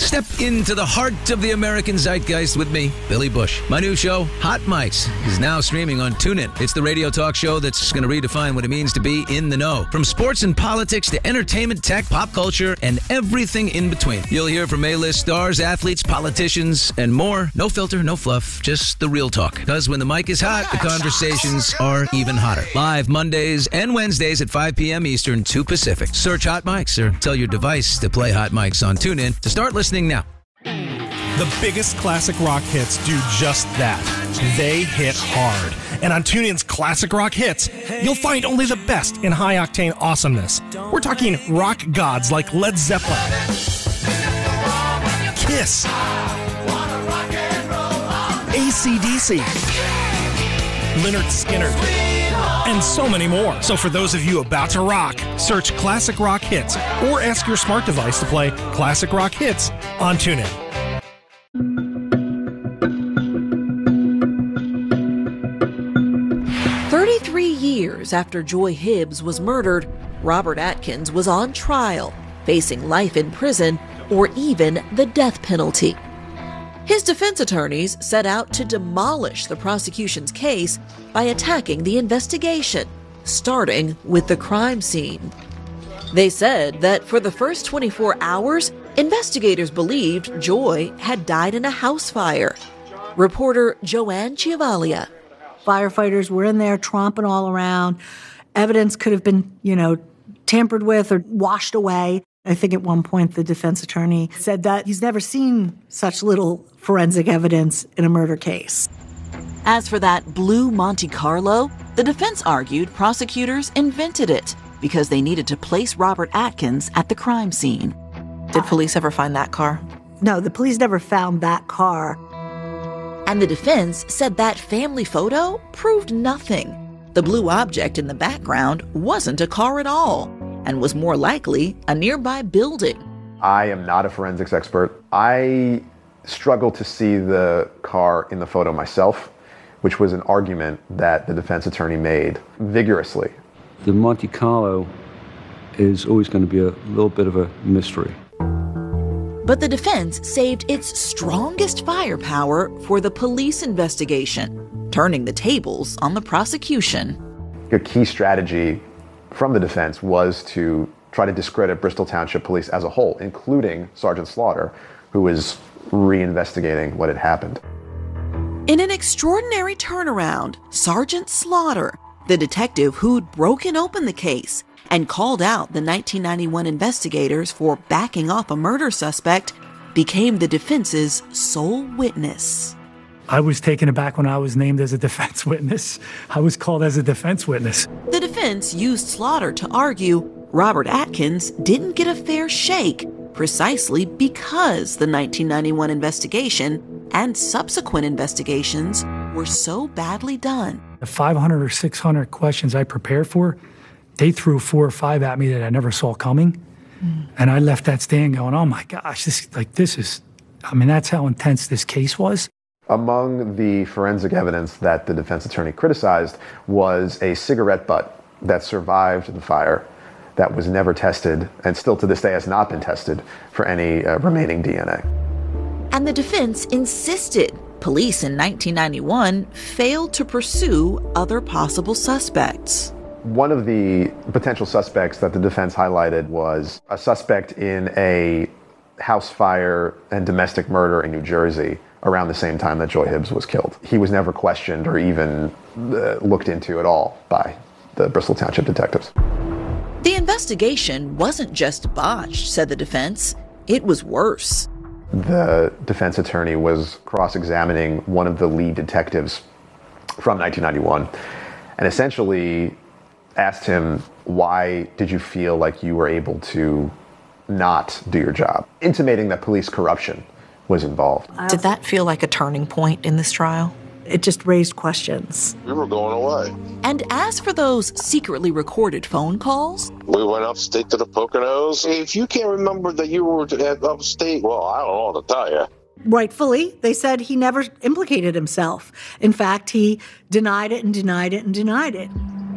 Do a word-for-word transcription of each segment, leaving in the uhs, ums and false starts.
Step into the heart of the American zeitgeist with me, Billy Bush. My new show, Hot Mics, is now streaming on TuneIn. It's the radio talk show that's going to redefine what it means to be in the know. From sports and politics to entertainment, tech, pop culture, and everything in between. You'll hear from A-list stars, athletes, politicians, and more. No filter, no fluff, just the real talk. Because when the mic is hot, the conversations are even hotter. Live Mondays and Wednesdays at five p.m. Eastern, two Pacific. Search Hot Mics or tell your device to play Hot Mics on TuneIn to start listening now. The biggest classic rock hits do just that. They hit hard. And on TuneIn's Classic Rock Hits, you'll find only the best in high-octane awesomeness. We're talking rock gods like Led Zeppelin, Kiss, A C D C, Lynyrd Skynyrd, and so many more. So for those of you about to rock, search Classic Rock Hits or ask your smart device to play Classic Rock Hits on TuneIn. thirty-three years after Joy Hibbs was murdered, Robert Atkins was on trial, facing life in prison or even the death penalty. His defense attorneys set out to demolish the prosecution's case by attacking the investigation, starting with the crime scene. They said that for the first twenty-four hours, investigators believed Joy had died in a house fire. Reporter Joanne Chiavalia. Firefighters were in there tromping all around. Evidence could have been, you know, tampered with or washed away. I think at one point the defense attorney said that he's never seen such little forensic evidence in a murder case. As for that blue Monte Carlo, the defense argued prosecutors invented it because they needed to place Robert Atkins at the crime scene. Did police ever find that car? No, the police never found that car. And the defense said that family photo proved nothing. The blue object in the background wasn't a car at all and was more likely a nearby building. I am not a forensics expert. I struggle to see the car in the photo myself, which was an argument that the defense attorney made vigorously. The Monte Carlo is always going to be a little bit of a mystery. But the defense saved its strongest firepower for the police investigation, turning the tables on the prosecution. A key strategy from the defense was to try to discredit Bristol Township Police as a whole, including Sergeant Slaughter, who was reinvestigating what had happened. In an extraordinary turnaround, Sergeant Slaughter, the detective who'd broken open the case and called out the nineteen ninety-one investigators for backing off a murder suspect, became the defense's sole witness. I was taken aback when I was named as a defense witness. I was called as a defense witness. The defense used Slaughter to argue Robert Atkins didn't get a fair shake precisely because the nineteen ninety-one investigation and subsequent investigations were so badly done. The five hundred or six hundred questions I prepared for, they threw four or five at me that I never saw coming. Mm. And I left that stand going, oh my gosh, this like this is, I mean, that's how intense this case was. Among the forensic evidence that the defense attorney criticized was a cigarette butt that survived the fire that was never tested and still to this day has not been tested for any uh, remaining D N A. And the defense insisted police in nineteen ninety-one failed to pursue other possible suspects. One of the potential suspects that the defense highlighted was a suspect in a house fire and domestic murder in New Jersey around the same time that Joy Hibbs was killed. He was never questioned or even uh, looked into at all by the Bristol Township detectives. The investigation wasn't just botched, said the defense. It was worse. The defense attorney was cross-examining one of the lead detectives from nineteen ninety-one and essentially asked him, why did you feel like you were able to not do your job? Intimating that police corruption was involved. Did that feel like a turning point in this trial? It just raised questions. We were going away. And as for those secretly recorded phone calls? We went upstate to the Poconos. If you can't remember that you were at upstate, well, I don't know what to tell you. Rightfully, they said he never implicated himself. In fact, he denied it and denied it and denied it.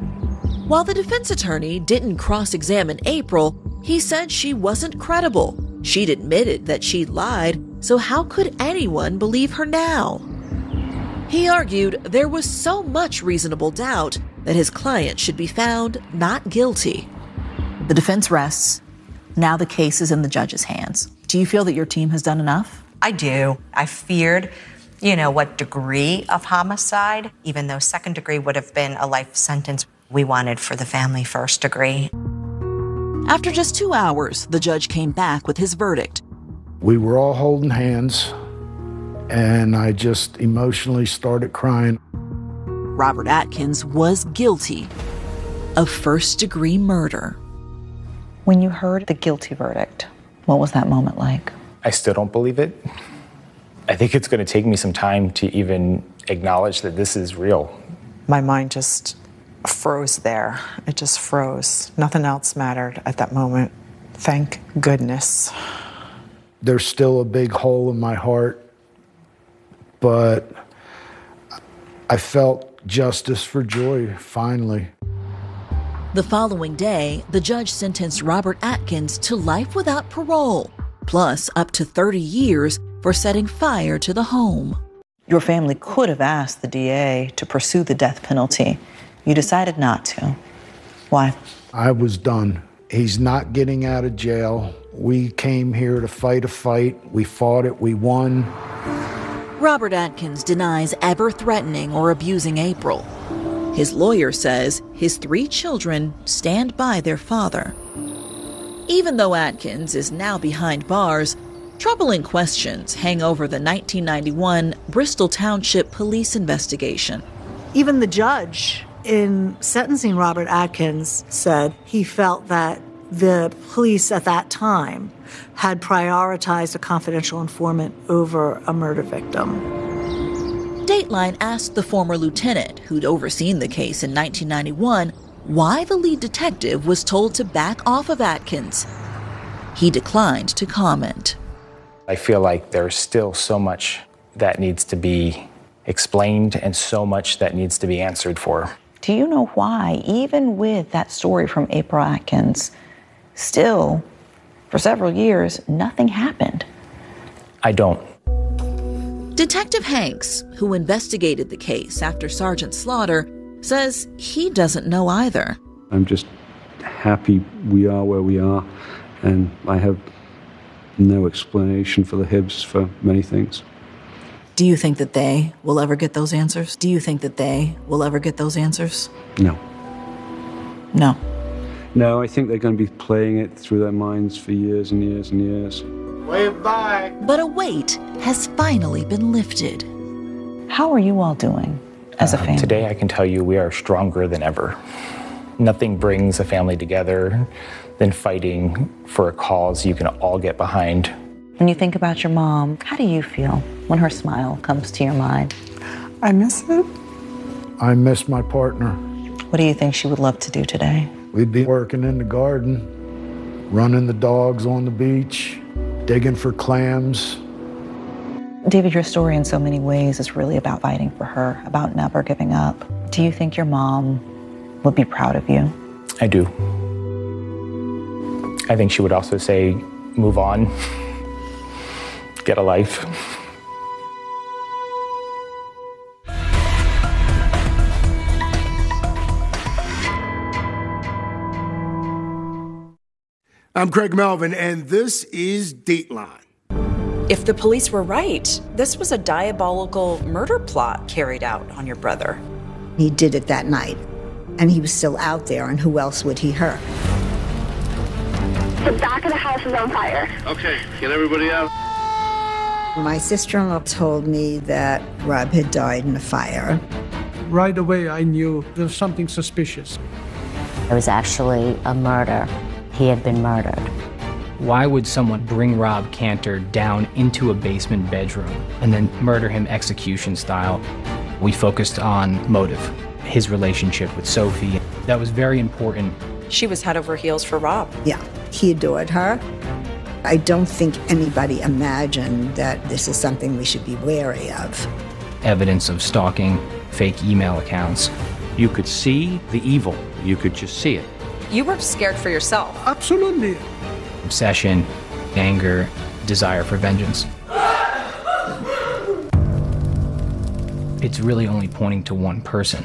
While the defense attorney didn't cross-examine April, he said she wasn't credible, She'd admitted that she'd lied, so how could anyone believe her now? He argued there was so much reasonable doubt that his client should be found not guilty. The defense rests. Now the case is in the judge's hands. Do you feel that your team has done enough? I do. I feared, you know, what degree of homicide, even though second degree would have been a life sentence. We wanted for the family first degree. After just two hours, the judge came back with his verdict. We were all holding hands, and I just emotionally started crying. Robert Atkins was guilty of first-degree murder. When you heard the guilty verdict, what was that moment like? I still don't believe it. I think it's going to take me some time to even acknowledge that this is real. My mind just froze there. It just froze. Nothing else mattered at that moment. Thank goodness. There's still a big hole in my heart, but I felt justice for Joy, finally. The following day, the judge sentenced Robert Atkins to life without parole, plus up to thirty years for setting fire to the home. Your family could have asked the D A to pursue the death penalty. You decided not to. Why? I was done. He's not getting out of jail. We came here to fight a fight. We fought it. We won. Robert Atkins denies ever threatening or abusing April. His lawyer says his three children stand by their father. Even though Atkins is now behind bars, troubling questions hang over the nineteen ninety-one Bristol Township police investigation. Even the judge in sentencing Robert Atkins said he felt that the police at that time had prioritized a confidential informant over a murder victim. Dateline asked the former lieutenant who'd overseen the case in nineteen ninety-one why the lead detective was told to back off of Atkins. He declined to comment. I feel like there's still so much that needs to be explained and so much that needs to be answered for. Do you know why, even with that story from April Atkins, still, for several years, nothing happened? I don't. Detective Hanks, who investigated the case after Sergeant Slaughter, says he doesn't know either. I'm just happy we are where we are, and I have no explanation for the Hibbs for many things. Do you think that they will ever get those answers? Do you think that they will ever get those answers? No. No. No, I think they're going to be playing it through their minds for years and years and years. Wave bye. But a weight has finally been lifted. How are you all doing as a Uh, family? today I can tell you we are stronger than ever. Nothing brings a family together than fighting for a cause you can all get behind. When you think about your mom, how do you feel when her smile comes to your mind? I miss it. I miss my partner. What do you think she would love to do today? We'd be working in the garden, running the dogs on the beach, digging for clams. David, your story in so many ways is really about fighting for her, about never giving up. Do you think your mom would be proud of you? I do. I think she would also say, move on, get a life. I'm Craig Melvin, and this is Dateline. If the police were right, this was a diabolical murder plot carried out on your brother. He did it that night, and he was still out there, and who else would he hurt? The back of the house is on fire. Okay, get everybody out. My sister-in-law told me that Rob had died in a fire. Right away, I knew there was something suspicious. It was actually a murder. He had been murdered. Why would someone bring Rob Cantor down into a basement bedroom and then murder him execution style? We focused on motive, his relationship with Sophie. That was very important. She was head over heels for Rob. Yeah, he adored her. I don't think anybody imagined that this is something we should be wary of. Evidence of stalking, fake email accounts. You could see the evil. You could just see it. You were scared for yourself. Absolutely. Obsession, anger, desire for vengeance. It's really only pointing to one person.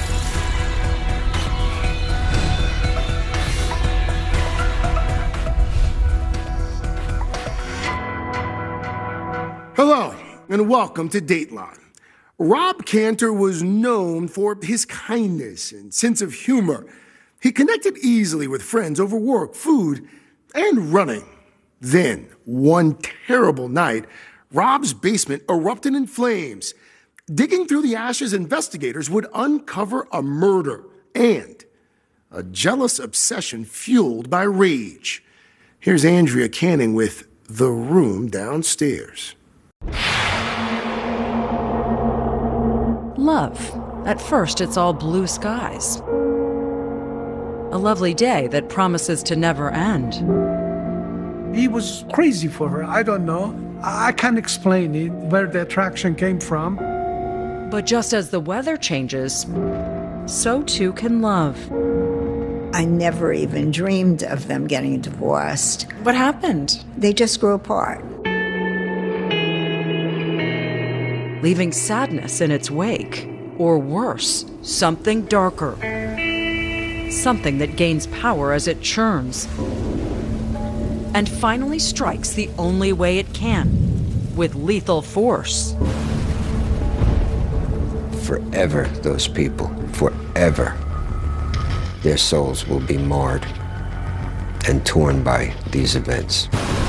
Hello, and welcome to Dateline. Rob Cantor was known for his kindness and sense of humor. He connected easily with friends over work, food, and running. Then, one terrible night, Rob's basement erupted in flames. Digging through the ashes, investigators would uncover a murder and a jealous obsession fueled by rage. Here's Andrea Canning with The Room Downstairs. Love. At first, it's all blue skies. A lovely day that promises to never end. He was crazy for her. I don't know. I can't explain it, where the attraction came from. But just as the weather changes, so too can love. I never even dreamed of them getting divorced. What happened? They just grew apart. Leaving sadness in its wake. Or worse, something darker. Something that gains power as it churns. And finally strikes the only way it can, with lethal force. Forever, those people, forever, their souls will be marred and torn by these events.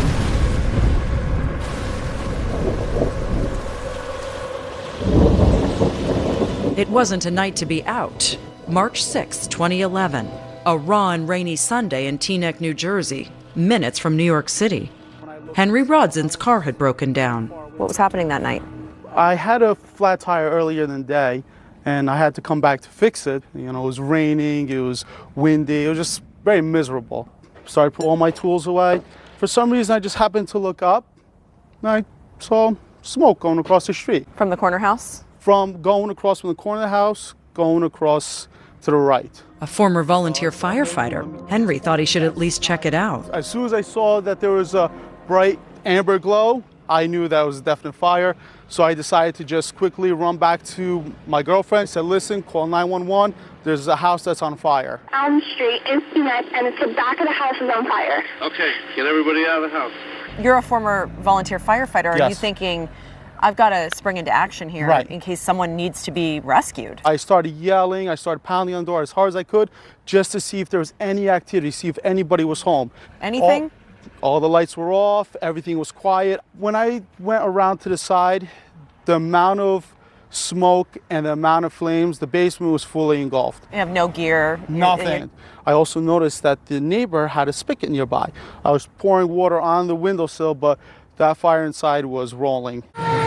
It wasn't a night to be out. March sixth, twenty eleven, a raw and rainy Sunday in Teaneck, New Jersey, minutes from New York City. Henry Rodson's car had broken down. What was happening that night? I had a flat tire earlier in the day, and I had to come back to fix it. You know, it was raining, it was windy, it was just very miserable. Started to put all my tools away. For some reason, I just happened to look up, and I saw smoke going across the street. From the corner house? From going across from the corner of the house, going across to the right. A former volunteer firefighter, Henry thought he should at least check it out. As soon as I saw that there was a bright amber glow, I knew that was a definite fire. So I decided to just quickly run back to my girlfriend. I said, listen, call nine one one. There's a house that's on fire. Elm Street in Teaneck, and it's the back of the house is on fire. Okay, get everybody out of the house. You're a former volunteer firefighter. Are Yes. you thinking, I've got to spring into action here Right. in case someone needs to be rescued? I started yelling, I started pounding on the door as hard as I could just to see if there was any activity, see if anybody was home. Anything? All, all the lights were off, everything was quiet. When I went around to the side, the amount of smoke and the amount of flames, the basement was fully engulfed. You have no gear? Nothing. I also noticed that the neighbor had a spigot nearby. I was pouring water on the windowsill, but that fire inside was rolling.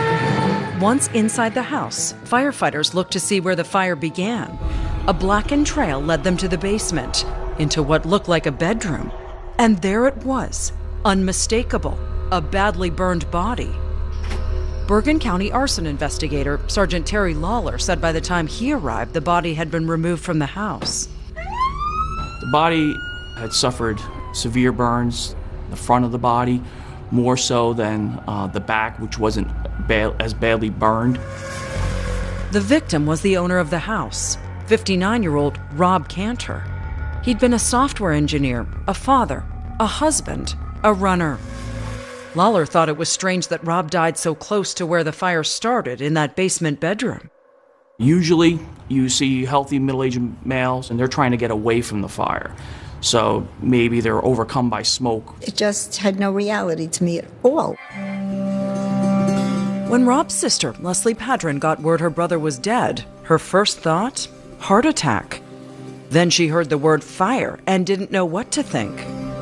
Once inside the house, firefighters looked to see where the fire began. A blackened trail led them to the basement, into what looked like a bedroom. And there it was, unmistakable, a badly burned body. Bergen County arson investigator Sergeant Terry Lawler said by the time he arrived, the body had been removed from the house. The body had suffered severe burns, the front of the body, more so than uh, the back, which wasn't ba- as badly burned. The victim was the owner of the house, fifty-nine-year-old Rob Cantor. He'd been a software engineer, a father, a husband, a runner. Lawler thought it was strange that Rob died so close to where the fire started, in that basement bedroom. Usually, you see healthy middle-aged males, and they're trying to get away from the fire. So maybe they're overcome by smoke. It just had no reality to me at all. When Rob's sister, Leslie Padron, got word her brother was dead, her first thought? Heart attack. Then she heard the word fire and didn't know what to think.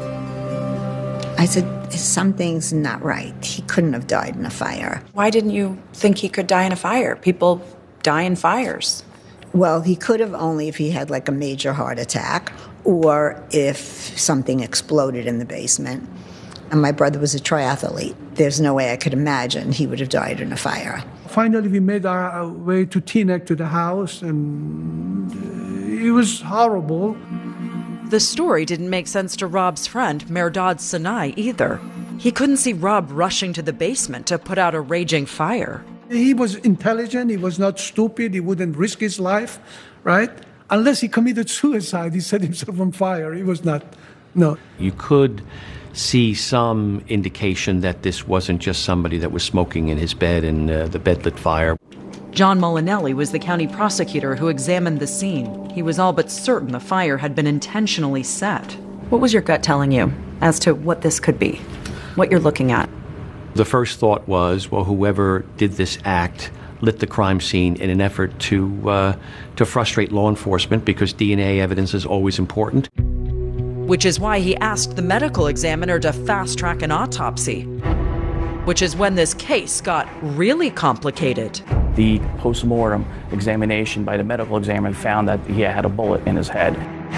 I said, something's not right. He couldn't have died in a fire. Why didn't you think he could die in a fire? People die in fires. Well, he could have only if he had like a major heart attack or if something exploded in the basement. And my brother was a triathlete. There's no way I could imagine he would have died in a fire. Finally, we made our way to Teaneck, to the house, and it was horrible. The story didn't make sense to Rob's friend, Mehrdad Sinai, either. He couldn't see Rob rushing to the basement to put out a raging fire. He was intelligent. He was not stupid. He wouldn't risk his life, right? Unless he committed suicide, he set himself on fire. He was not, no. You could see some indication that this wasn't just somebody that was smoking in his bed and uh, the bed lit fire. John Molinelli was the county prosecutor who examined the scene. He was all but certain the fire had been intentionally set. What was your gut telling you as to what this could be, what you're looking at? The first thought was, well, whoever did this act lit the crime scene in an effort to uh, to frustrate law enforcement, because D N A evidence is always important. Which is why he asked the medical examiner to fast-track an autopsy. Which is when this case got really complicated. The post-mortem examination by the medical examiner found that he had a bullet in his head.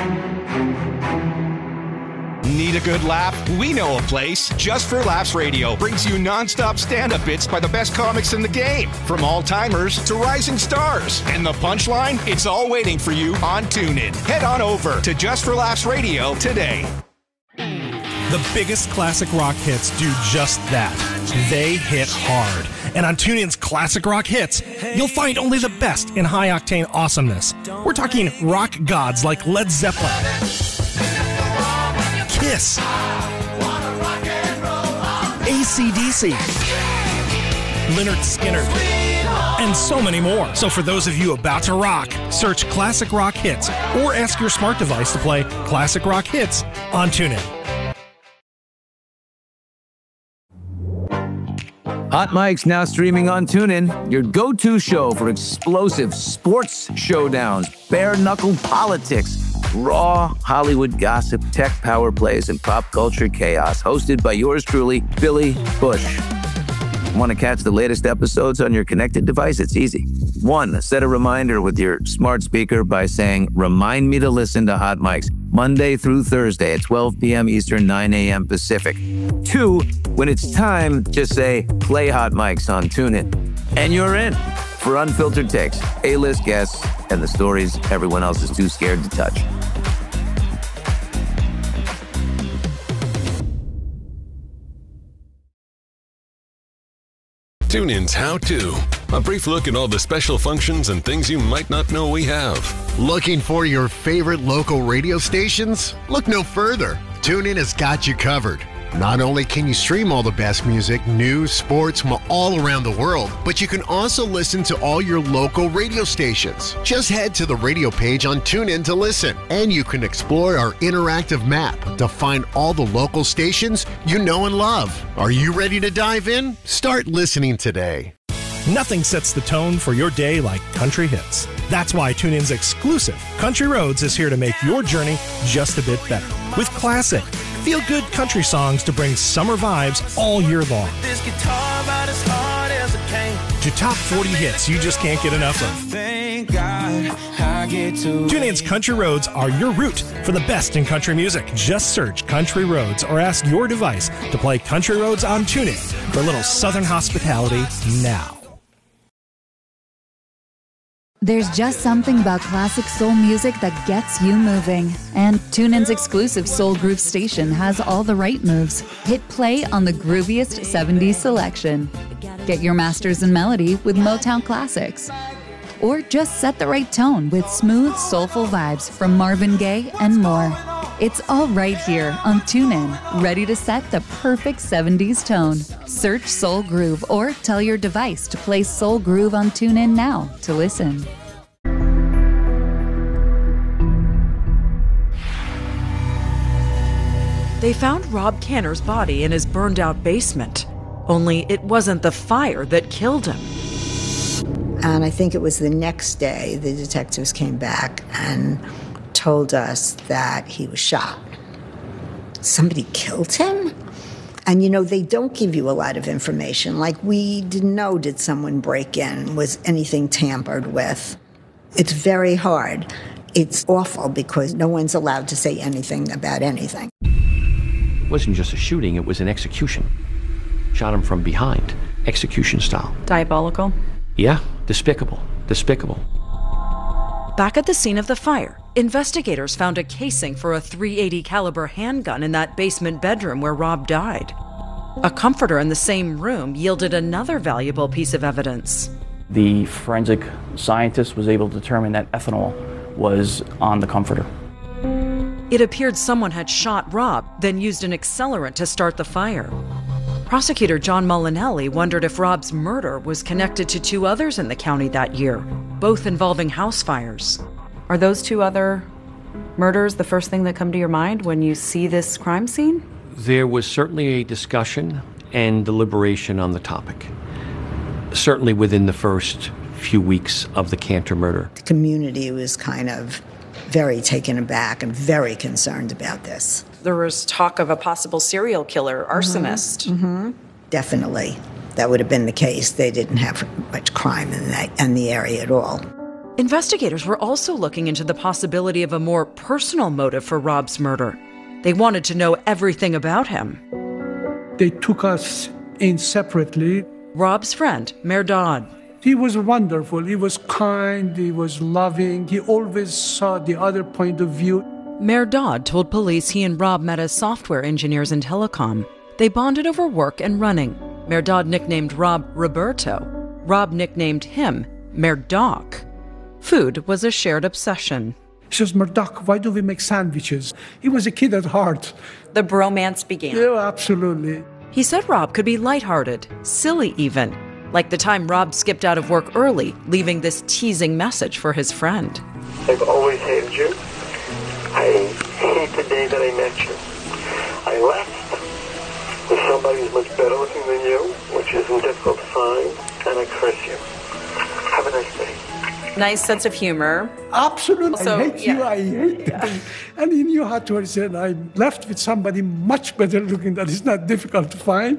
Need a good laugh? We know a place. Just for Laughs Radio brings you non-stop stand-up bits by the best comics in the game, from all-timers to rising stars. And the punchline? It's all waiting for you on TuneIn. Head on over to Just for Laughs Radio today. The biggest classic rock hits do just that. They hit hard. And on TuneIn's Classic Rock Hits, you'll find only the best in high-octane awesomeness. We're talking rock gods like Led Zeppelin, Kiss, A C D C, Lynyrd Skynyrd, and so many more. So for those of you about to rock, search Classic Rock Hits or ask your smart device to play Classic Rock Hits on TuneIn. Hot Mic's now streaming on TuneIn, your go-to show for explosive sports showdowns, bare-knuckle politics, raw Hollywood gossip, tech power plays, and pop culture chaos. Hosted by yours truly, Billy Bush. Want to catch the latest episodes on your connected device? It's easy. One, set a reminder with your smart speaker by saying, "Remind me to listen to Hot Mics Monday through Thursday at twelve p.m. Eastern, nine a.m. Pacific." Two, when it's time, just say, "Play Hot Mics on TuneIn." And you're in for unfiltered takes, A-list guests, and the stories everyone else is too scared to touch. TuneIn's How To. A brief look at all the special functions and things you might not know we have. Looking for your favorite local radio stations? Look no further. TuneIn has got you covered. Not only can you stream all the best music, news, sports from all around the world, but you can also listen to all your local radio stations. Just head to the radio page on TuneIn to listen, and you can explore our interactive map to find all the local stations you know and love. Are you ready to dive in? Start listening today. Nothing sets the tone for your day like country hits. That's why TuneIn's exclusive Country Roads is here to make your journey just a bit better. With classic, feel-good country songs to bring summer vibes all year long. This guitar about as hard as it came. To top forty hits you just can't get enough of. Thank God I get to TuneIn's Country Roads are your route for the best in country music. Just search Country Roads or ask your device to play Country Roads on TuneIn for a little southern hospitality now. There's just something about classic soul music that gets you moving. And TuneIn's exclusive Soul Groove station has all the right moves. Hit play on the grooviest seventies selection. Get your masters in melody with Motown classics. Or just set the right tone with smooth, soulful vibes from Marvin Gaye and more. It's all right here on TuneIn, ready to set the perfect seventies tone. Search Soul Groove or tell your device to play Soul Groove on TuneIn now to listen. They found Rob Cantor's body in his burned-out basement. Only it wasn't the fire that killed him. And I think it was the next day the detectives came back and told us that he was shot. Somebody killed him? And you know, they don't give you a lot of information. Like, we didn't know, did someone break in? Was anything tampered with? It's very hard. It's awful because no one's allowed to say anything about anything. It wasn't just a shooting, it was an execution. Shot him from behind, execution style. Diabolical? Yeah, despicable, despicable. Back at the scene of the fire, investigators found a casing for a three eighty caliber handgun in that basement bedroom where Rob died. A comforter in the same room yielded another valuable piece of evidence. The forensic scientist was able to determine that ethanol was on the comforter. It appeared someone had shot Rob, then used an accelerant to start the fire. Prosecutor John Molinelli wondered if Rob's murder was connected to two others in the county that year, both involving house fires. Are those two other murders the first thing that come to your mind when you see this crime scene? There was certainly a discussion and deliberation on the topic, certainly within the first few weeks of the Cantor murder. The community was kind of very taken aback and very concerned about this. There was talk of a possible serial killer, arsonist. Mm-hmm. Definitely. That would have been the case. They didn't have much crime in, that, in the area at all. Investigators were also looking into the possibility of a more personal motive for Rob's murder. They wanted to know everything about him. They took us in separately. Rob's friend, Mehrdad. He was wonderful. He was kind. He was loving. He always saw the other point of view. Mehrdad told police he and Rob met as software engineers in telecom. They bonded over work and running. Mehrdad nicknamed Rob Roberto. Rob nicknamed him Mehrdad. Food was a shared obsession. He says, Murdoch, why do we make sandwiches? He was a kid at heart. The bromance began. Yeah, absolutely. He said Rob could be lighthearted, silly even, like the time Rob skipped out of work early, leaving this teasing message for his friend. I've always hated you. I hate the day that I met you. I left with somebody who's much better looking than you, which isn't difficult to find, and I curse you. Have a nice day. Nice sense of humor. Absolutely. So, I hate yeah. you. I hate yeah. you. And he knew how to say, I left with somebody much better looking that is not difficult to find.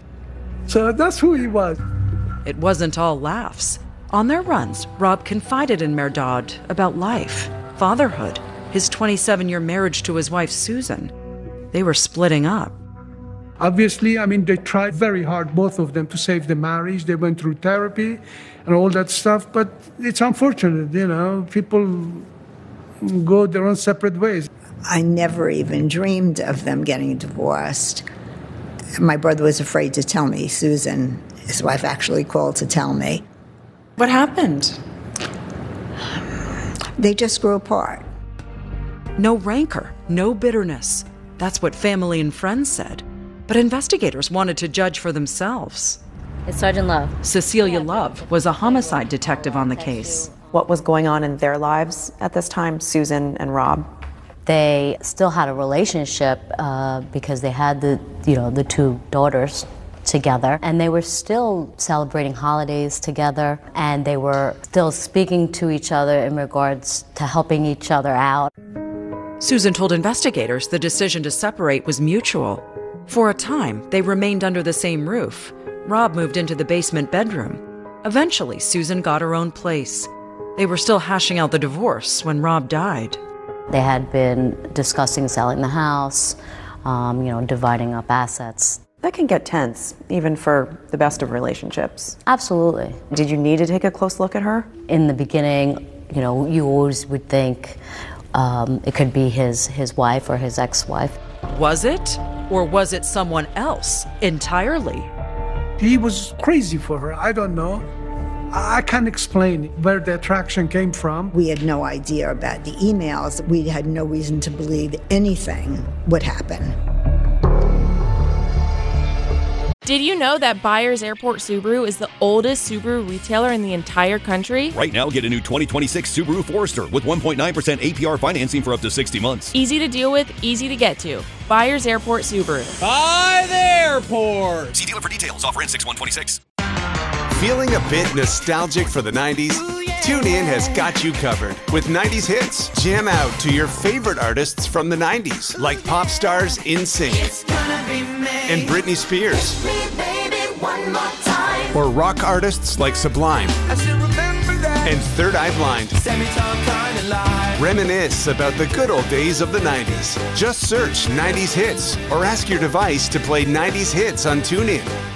So that's who he was. It wasn't all laughs. On their runs, Rob confided in Mehrdad about life, fatherhood, his twenty-seven-year marriage to his wife, Susan. They were splitting up. Obviously, I mean, they tried very hard, both of them, to save the marriage. They went through therapy and all that stuff, but it's unfortunate, you know, people go their own separate ways. I never even dreamed of them getting divorced. My brother was afraid to tell me. Susan, his wife, actually called to tell me. What happened? They just grew apart. No rancor, no bitterness. That's what family and friends said. But investigators wanted to judge for themselves. It's Sergeant Love. Cecilia Love was a homicide detective on the case. What was going on in their lives at this time, Susan and Rob? They still had a relationship uh, because they had the, you know, the two daughters together, and they were still celebrating holidays together, and they were still speaking to each other in regards to helping each other out. Susan told investigators the decision to separate was mutual. For a time, they remained under the same roof. Rob moved into the basement bedroom. Eventually, Susan got her own place. They were still hashing out the divorce when Rob died. They had been discussing selling the house, um, you know, dividing up assets. That can get tense, even for the best of relationships. Absolutely. Did you need to take a close look at her? In the beginning, you know, you always would think um, it could be his, his wife or his ex-wife. Was it? Or was it someone else entirely? He was crazy for her. I don't know. I can't explain where the attraction came from. We had no idea about the emails. We had no reason to believe anything would happen. Did you know that Byers Airport Subaru is the oldest Subaru retailer in the entire country? Right now, get a new twenty twenty-six Subaru Forester with one point nine percent A P R financing for up to sixty months. Easy to deal with, easy to get to. Byers Airport Subaru. By the airport! See dealer for details. Offer in six one twenty-six. Feeling a bit nostalgic for the nineties? TuneIn has got you covered with nineties hits. Jam out to your favorite artists from the nineties, like pop stars NSYNC and Britney Spears, or rock artists like Sublime and Third Eye Blind. Reminisce about the good old days of the nineties. Just search nineties hits or ask your device to play nineties hits on TuneIn.